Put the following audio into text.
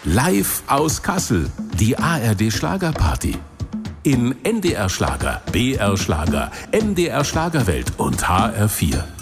Live aus Kassel, die ARD Schlagerparty. In NDR Schlager, BR Schlager, MDR Schlagerwelt und HR4.